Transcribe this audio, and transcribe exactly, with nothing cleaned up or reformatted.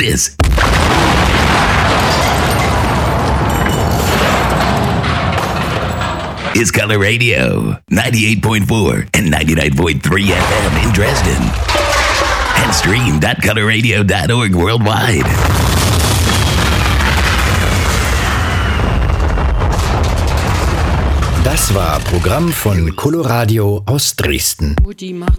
This is Color Radio, ninety-eight point four and ninety-nine point three F M in Dresden. And stream dot color radio dot org worldwide. Das war Programm von Coloradio aus Dresden.